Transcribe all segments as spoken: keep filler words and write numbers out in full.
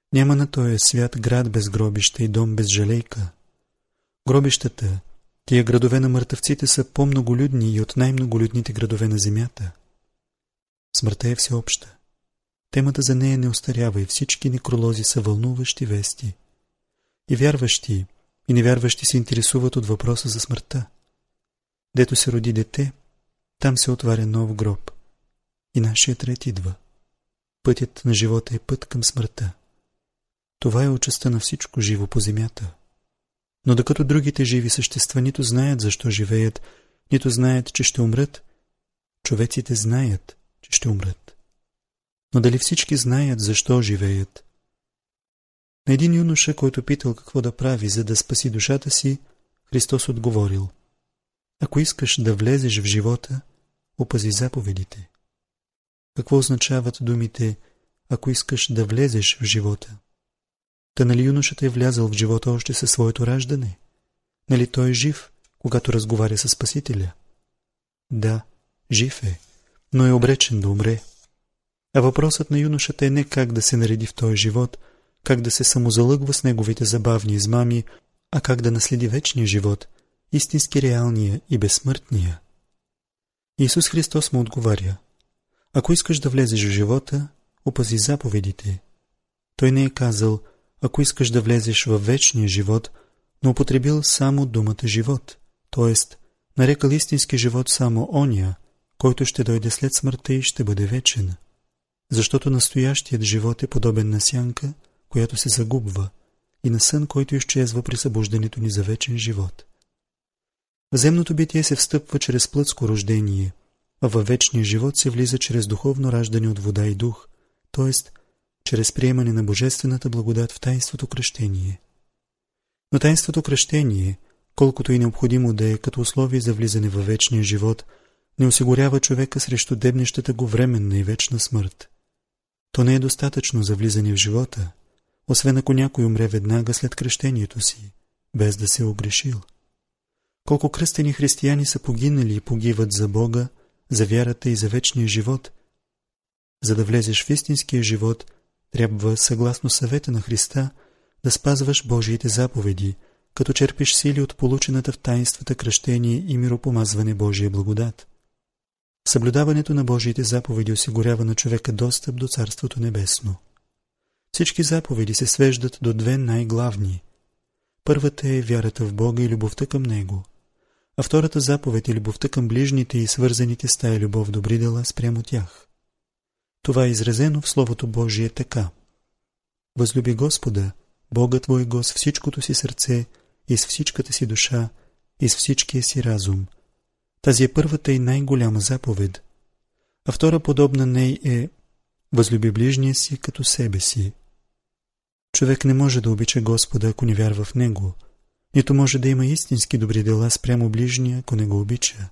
Няма на този свят град без гробища и дом без жалейка. Гробищата, тия градове на мъртъвците, са по-многолюдни и от най-многолюдните градове на земята. Смъртта е всеобща. Темата за нея не остарява и всички некролози са вълнуващи вести. И вярващи, и невярващи се интересуват от въпроса за смъртта. Дето се роди дете, там се отваря нов гроб. И нашият ред идва. Пътят на живота е път към смъртта. Това е участта на всичко живо по земята. Но докато другите живи същества нито знаят защо живеят, нито знаят, че ще умрат, човеците знаят, че ще умрат. Но дали всички знаят защо живеят? На един юноша, който питал какво да прави, за да спаси душата си, Христос отговорил: ако искаш да влезеш в живота, опази заповедите. Какво означават думите ако искаш да влезеш в живота? Та нали юношата е влязъл в живота още със своето раждане? Нали той е жив, когато разговаря с Спасителя? Да, жив е, но е обречен да умре. А въпросът на юношата е не как да се нареди в този живот, как да се самозалъгва с неговите забавни измами, а как да наследи вечния живот, истински реалния и безсмъртния. Исус Христос му отговаря: ако искаш да влезеш в живота, опази заповедите. Той не е казал: ако искаш да влезеш във вечния живот, но употребил само думата живот, т.е. нарекал истински живот само оня, който ще дойде след смъртта и ще бъде вечен. Защото настоящият живот е подобен на сянка, която се загубва, и на сън, който изчезва при събуждането ни за вечен живот. В земното битие се встъпва чрез плътско рождение, а във вечния живот се влиза чрез духовно раждане от вода и дух, т.е. чрез приемане на божествената благодат в таинството кръщение. Но таинството кръщение, колкото и необходимо да е като условие за влизане във вечния живот, не осигурява човека срещу дебнещата го временна и вечна смърт. То не е достатъчно за влизане в живота, освен ако някой умре веднага след кръщението си, без да се е огрешил. Колко кръстени християни са погинали и погиват за Бога, за вярата и за вечния живот. За да влезеш в истинския живот, трябва, съгласно съвета на Христа, да спазваш Божиите заповеди, като черпиш сили от получената в таинствата кръщение и миропомазване Божия благодат. Съблюдаването на Божиите заповеди осигурява на човека достъп до Царството Небесно. Всички заповеди се свеждат до две най-главни. Първата е вярата в Бога и любовта към Него, а втората заповед е любовта към ближните и свързаните с тая любов добри дела спрямо тях. Това е изразено в Словото Божие така: възлюби Господа, Бога твоего с всичкото си сърце и с всичката си душа и с всичкия си разум. Тази е първата и най-голяма заповед, а втора подобна ней е възлюби ближния си като себе си. Човек не може да обича Господа, ако не вярва в Него, нито може да има истински добри дела спрямо ближния, ако не го обича.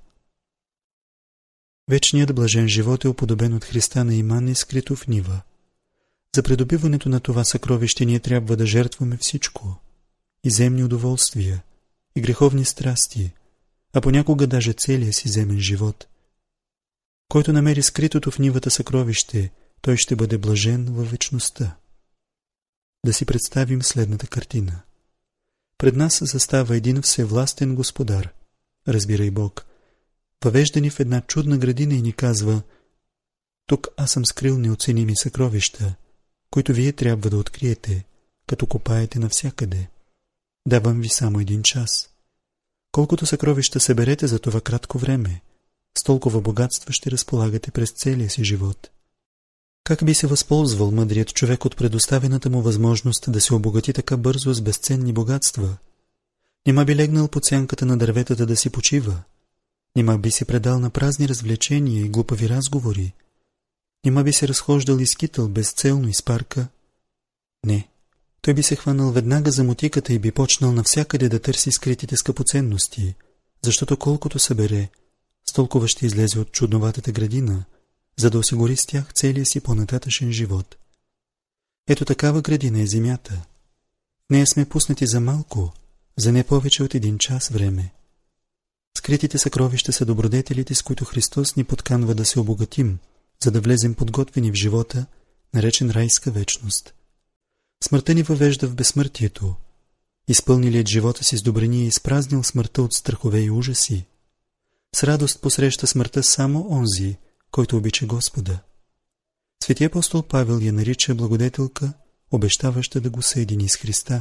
Вечният блажен живот е уподобен от Христа на иман и скрито в нива. За придобиването на това съкровище ние трябва да жертваме всичко – и земни удоволствия, и греховни страсти, а понякога даже целия си земен живот. Който намери скритото в нивата съкровище, той ще бъде блажен във вечността. Да си представим следната картина. Пред нас застава един всевластен господар, разбирай Бог, въвежда ни в една чудна градина и ни казва: тук аз съм скрил неоценими съкровища, които вие трябва да откриете, като копаете навсякъде. Давам ви само един час. Колкото съкровища съберете за това кратко време, с толкова богатства ще разполагате през целия си живот. Как би се възползвал мъдрият човек от предоставената му възможност да се обогати така бързо с безценни богатства? Нима би легнал под сянката на дърветата да си почива? Нима би се предал на празни развлечения и глупави разговори? Нима би се разхождал и скитал безцелно из парка? Не, той би се хванал веднага за мотиката и би почнал навсякъде да търси скритите скъпоценности, защото колкото събере, с толкова ще излезе от чудноватата градина, за да осигури с тях целия си по-нататъшен живот. Ето такава градина е земята. В нея сме пуснати за малко, за не повече от един час време. Скритите съкровища са добродетелите, с които Христос ни подканва да се обогатим, за да влезем подготвени в живота, наречен райска вечност. Смъртта ни въвежда в безсмъртието. Изпълнилият живота си с добрини е изпразнил смъртта от страхове и ужаси. С радост посреща смъртта само онзи, който обича Господа. Свети апостол Павел я нарича благодетелка, обещаваща да го съедини с Христа.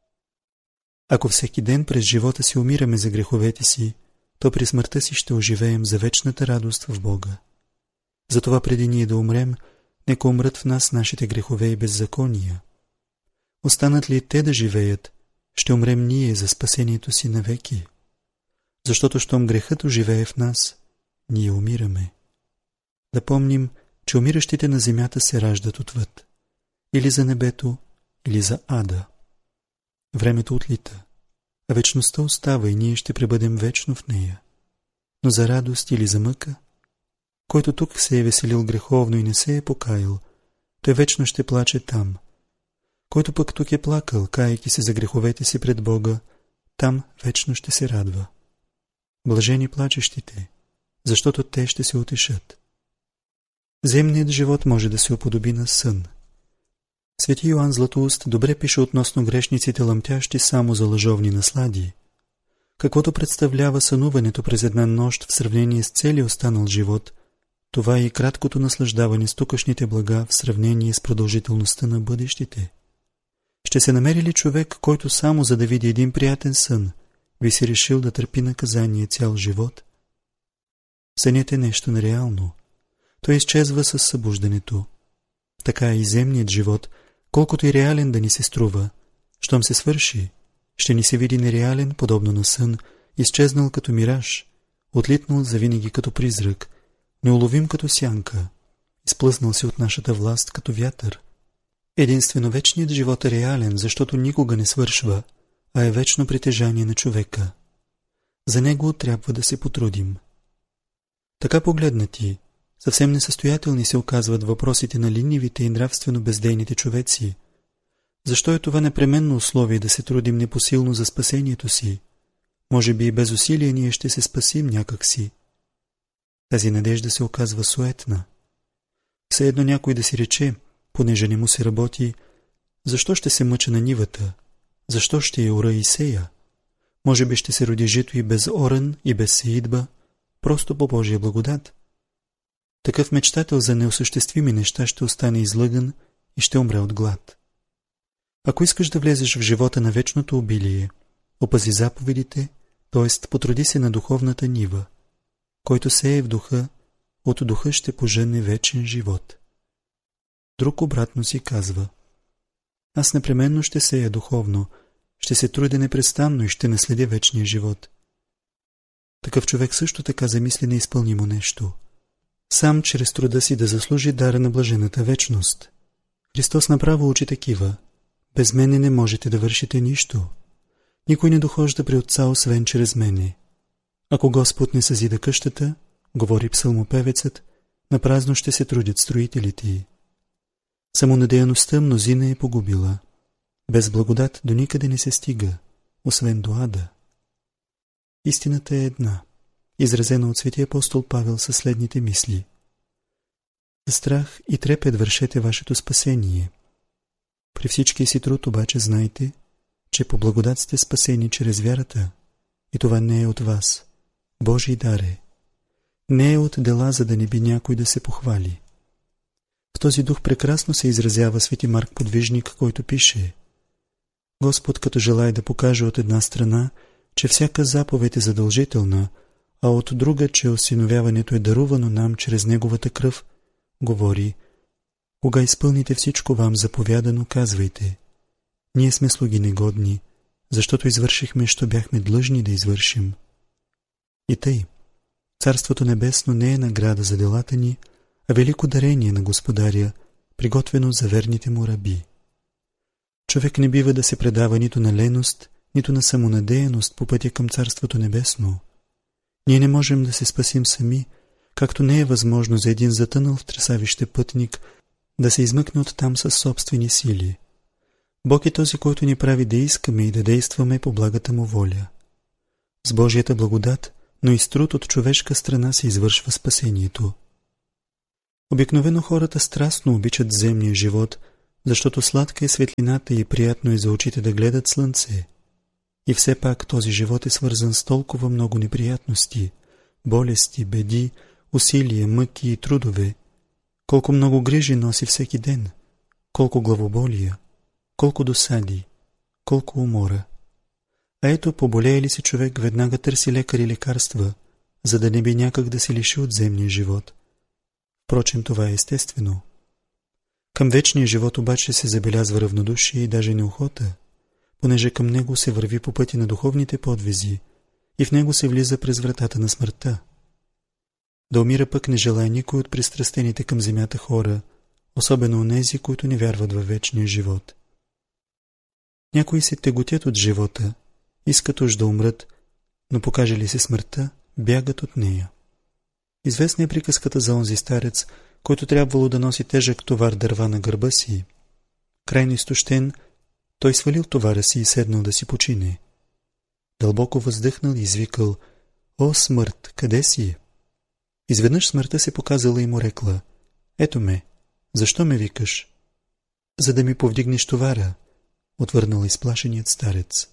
Ако всеки ден през живота си умираме за греховете си, то при смъртта си ще оживеем за вечната радост в Бога. Затова преди ние да умрем, нека умрат в нас нашите грехове и беззакония. Останат ли те да живеят, ще умрем ние за спасението си навеки. Защото щом грехът оживее в нас, ние умираме. Да помним, че умиращите на земята се раждат отвъд. Или за небето, или за ада. Времето отлита, а вечността остава и ние ще пребъдем вечно в нея. Но за радост или за мъка, който тук се е веселил греховно и не се е покаял, той вечно ще плаче там. Който пък тук е плакал, каейки се за греховете си пред Бога, там вечно ще се радва. Блажени плачещите, защото те ще се утешат. Земният живот може да се уподоби на сън. Свети Йоан Златоуст добре пише относно грешниците, лъмтящи само за лъжовни наслади. Каквото представлява сънуването през една нощ в сравнение с целия останал живот, това е и краткото наслаждаване с тукашните блага в сравнение с продължителността на бъдещите. Ще се намери ли човек, който само за да види един приятен сън, би си решил да търпи наказание цял живот? Сънят е нещо нереално. Той изчезва със събуждането. Така е и земният живот, колкото и реален да ни се струва. Щом се свърши, ще ни се види нереален, подобно на сън, изчезнал като мираж, отлитнал завинаги като призрак, неуловим като сянка, изплъзнал си от нашата власт като вятър. Единствено вечният живот е реален, защото никога не свършва, а е вечно притежание на човека. За него трябва да се потрудим. Така погледнати, съвсем несъстоятелни се оказват въпросите на ленивите и нравствено бездейните човеци. Защо е това непременно условие да се трудим непосилно за спасението си? Може би и без усилие ние ще се спасим някак си. Тази надежда се оказва суетна. Все едно някой да си рече, понеже не му се работи, защо ще се мъча на нивата? Защо ще я ора и сея? Може би ще се роди жито и без оран, и без сеидба, просто по Божия благодат. Такъв мечтател за неосъществими неща ще остане излъган и ще умре от глад. Ако искаш да влезеш в живота на вечното обилие, опази заповедите, т.е. потруди се на духовната нива. Който сее в духа, от духа ще пожъне вечен живот. Друг обратно си казва: аз непременно ще сея духовно, ще се трудя непрестанно и ще наследя вечния живот. Такъв човек също така замисли неизпълнимо нещо. Сам чрез труда си да заслужи дара на блажената вечност. Христос направо учи такива: без мене не можете да вършите нищо. Никой не дохожда при Отца, освен чрез мене. Ако Господ не съзида къщата, говори псалмопевецът, напразно ще се трудят строителите й. Самонадеяността мнозина е погубила. Без благодат до никъде не се стига, освен до ада. Истината е една, изразена от свети апостол Павел със следните мисли: за страх и трепет вършете вашето спасение. При всичкия си труд обаче знайте, че по благодат сте спасени чрез вярата, и това не е от вас, Божий дар е. Не е от дела, за да не би някой да се похвали. В този дух прекрасно се изразява свети Марк Подвижник, който пише: Господ, като желае да покаже от една страна, че всяка заповед е задължителна, а от друга, че осиновяването е дарувано нам чрез Неговата кръв, говори: кога изпълните всичко вам заповядано, казвайте: ние сме слуги негодни, защото извършихме, що бяхме длъжни да извършим. И тъй, Царството небесно не е награда за делата ни, а велико дарение на Господаря, приготвено за верните му раби. Човек не бива да се предава нито на леност, нито на самонадеяност по пътя към Царството небесно. Ние не можем да се спасим сами, както не е възможно за един затънал в тресавище пътник да се измъкне оттам със собствени сили. Бог е този, който ни прави да искаме и да действаме по благата му воля. С Божията благодат, но и с труд от човешка страна се извършва спасението. Обикновено хората страстно обичат земния живот, защото сладка е светлината и приятно е за очите да гледат слънце. И все пак този живот е свързан с толкова много неприятности, болести, беди, усилия, мъки и трудове. Колко много грижи носи всеки ден, колко главоболия, колко досади, колко умора. А ето, поболее ли си човек, веднага търси лекар и лекарства, за да не би някак да се лиши от земния живот. Впрочем, това е естествено. Към вечния живот обаче се забелязва равнодушие и даже неохота, понеже към него се върви по пъти на духовните подвизи и в него се влиза през вратата на смъртта. Да умира пък не желая никой от пристрастените към земята хора, особено онези, които не вярват във вечния живот. Някои се теготят от живота, искат уж да умрат, но покаже ли се смъртта, бягат от нея. Известна е приказката за онзи старец, който трябвало да носи тежък товар дърва на гърба си. Крайно изтощен, той свалил товара си и седнал да си почине. Дълбоко въздъхнал и извикал: „О, смърт, къде си?“ Изведнъж смъртта се показала и му рекла: „Ето ме, защо ме викаш?“ „За да ми повдигнеш товара“, отвърнал изплашеният старец.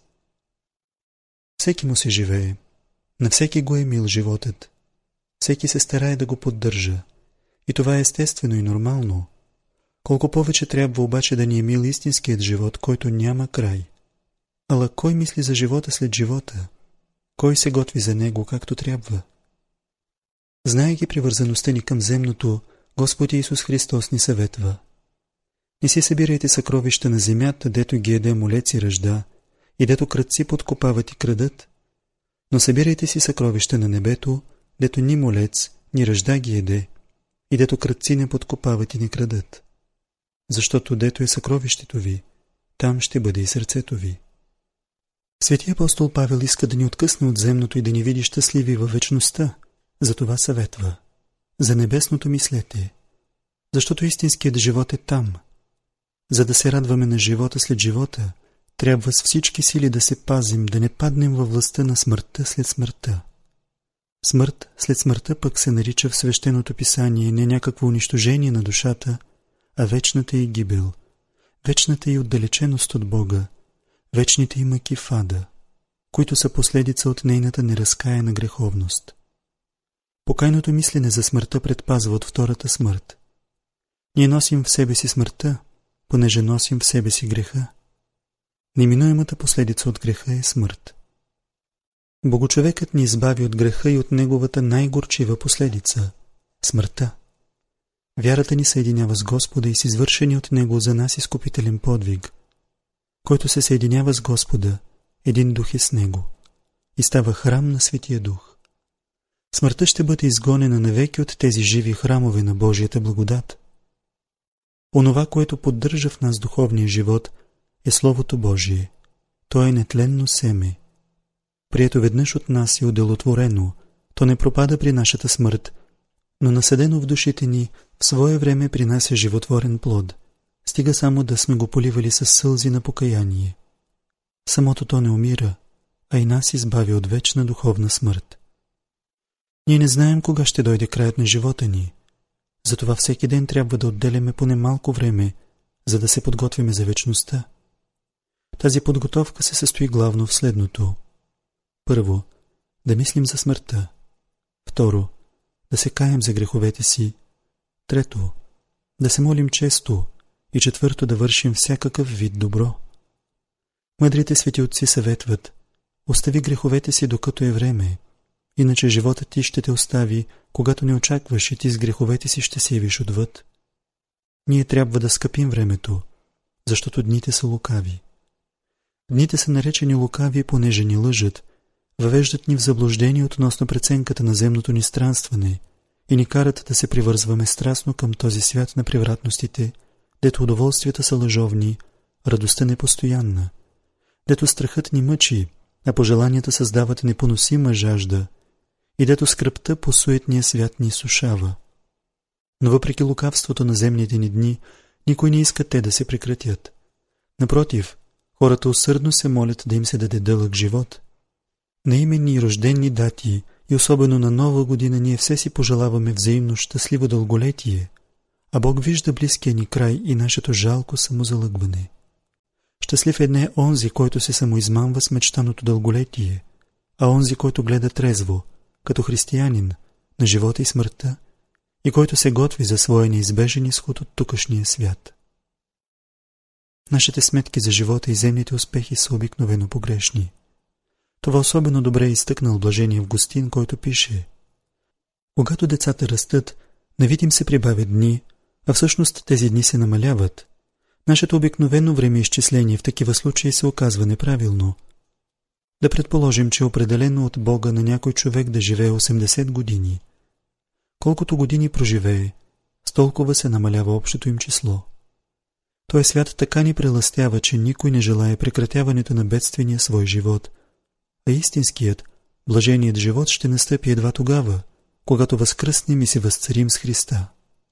Всеки му се живее, на всеки го е мил животът, всеки се старае да го поддържа. И това е естествено и нормално. Колко повече трябва обаче да ни е мил истинският живот, който няма край. Ала кой мисли за живота след живота? Кой се готви за него както трябва? Знаейки привързаността ни към земното, Господ Исус Христос ни съветва: „Не си събирайте съкровища на земята, дето ги еде молец и ръжда, и дето крадци подкопават и крадат, но събирайте си съкровища на небето, дето ни молец, ни ръжда ги еде, и дето крадци не подкопават и не крадат. Защото дето е съкровището ви, там ще бъде и сърцето ви.“ Свети апостол Павел иска да ни откъсне от земното и да ни види щастливи във вечността. Затова съветва: „За небесното мислете, защото истинският живот е там. За да се радваме на живота след живота, трябва с всички сили да се пазим, да не паднем във властта на смъртта след смъртта. Смърт след смъртта пък се нарича в свещеното писание не някакво унищожение на душата, а вечната й гибел, вечната й отдалеченост от Бога, вечните й мъки в ада, които са последица от нейната неразкаяна греховност. Покайното мислене за смъртта предпазва от втората смърт. Ние носим в себе си смъртта, понеже носим в себе си греха. Неминуемата последица от греха е смърт. Богочовекът ни избави от греха и от неговата най-горчива последица – смъртта. Вярата ни съединява с Господа и с извършени от Него за нас изкупителен подвиг. Който се съединява с Господа, един дух е с Него и става храм на Светия Дух. Смъртта ще бъде изгонена навеки от тези живи храмове на Божията благодат. Онова, което поддържа в нас духовния живот, е Словото Божие. То е нетленно семе. Прието веднъж от нас и уделотворено, то не пропада при нашата смърт, но насадено в душите ни в свое време принася животворен плод. Стига само да сме го поливали с сълзи на покаяние. Самото то не умира, а и нас избави от вечна духовна смърт. Ние не знаем кога ще дойде краят на живота ни. Затова всеки ден трябва да отделяме поне малко време, за да се подготвим за вечността. Тази подготовка се състои главно в следното. Първо, да мислим за смъртта. Второ, да се каем за греховете си. Трето, да се молим често. И четвърто, да вършим всякакъв вид добро. Мъдрите свети отци съветват: остави греховете си докато е време, иначе животът ти ще те остави, когато не очакваш, и ти с греховете си ще се явиш отвъд. Ние трябва да скъпим времето, защото дните са лукави. Дните са наречени лукави, понеже ни лъжат, въвеждат ни в заблуждение относно преценката на земното ни странстване и ни карат да се привързваме страстно към този свят на превратностите, дето удоволствията са лъжовни, радостта непостоянна, дето страхът ни мъчи, а пожеланията създават непоносима жажда, и дето скръбта по суетния свят ни изсушава. Но въпреки лукавството на земните ни дни, никой не иска те да се прекратят. Напротив, хората усърдно се молят да им се даде дълъг живот. На именни и рождени дати и особено на Нова година ние все си пожелаваме взаимно щастливо дълголетие, А Бог вижда близкия ни край и нашето жалко самозалъгване. Щастлив е не онзи, който се самоизмамва с мечтаното дълголетие, а онзи, който гледа трезво, като християнин, на живота и смъртта, и който се готви за своя неизбежен изход от тукашния свят. Нашите сметки за живота и земните успехи са обикновено погрешни. Това особено добре е изтъкнал блажения Августин, който пише: когато децата растат, на вид им се прибавят дни, а всъщност тези дни се намаляват. Нашето обикновено времеизчисление в такива случаи се оказва неправилно. Да предположим, че е определено от Бога на някой човек да живее осемдесет години. Колкото години проживее, с толкова се намалява общото им число. Той свят така ни прелъстява, че никой не желае прекратяването на бедствения свой живот, а истинският, блаженият живот ще настъпи едва тогава, когато възкръснем и се възцарим с Христа.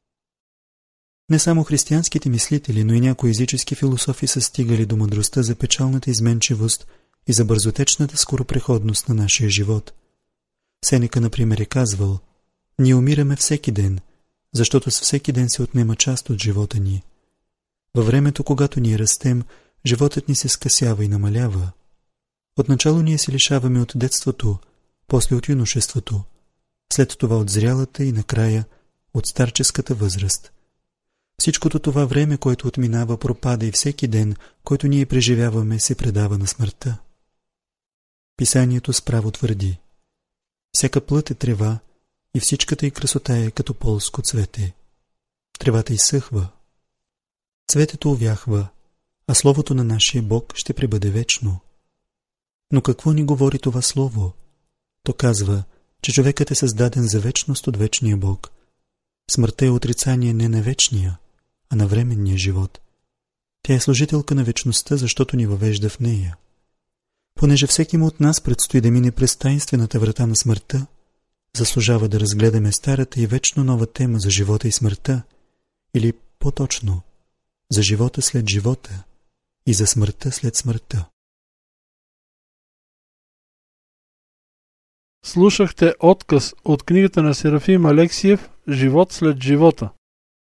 Не само християнските мислители, но и някои езически философи са стигали до мъдростта за печалната изменчивост и за бързотечната скоропреходност на нашия живот. Сенека, например, е казвал: ние умираме всеки ден, защото с всеки ден се отнема част от живота ни. Във времето, когато ние растем, животът ни се скъсява и намалява. Отначало ние се лишаваме от детството, после от юношеството, след това от зрялата и накрая от старческата възраст. Всичкото това време, което отминава, пропада и всеки ден, който ние преживяваме, се предава на смъртта. Писанието справо твърди: всяка плът е трева и всичката й красота е като полско цвете. Тревата изсъхва, цветето увяхва, а словото на нашия Бог ще пребъде вечно. Но какво ни говори това слово? То казва, че човекът е създаден за вечност от вечния Бог. Смъртта е отрицание не на вечния, а на временния живот. Тя е служителка на вечността, защото ни въвежда в нея. Понеже всеки му от нас предстои да мине през таинствената врата на смъртта, заслужава да разгледаме старата и вечно нова тема за живота и смъртта, или по-точно, за живота след живота и за смъртта след смъртта. Слушахте отказ от книгата на Серафим Алексиев «Живот след живота».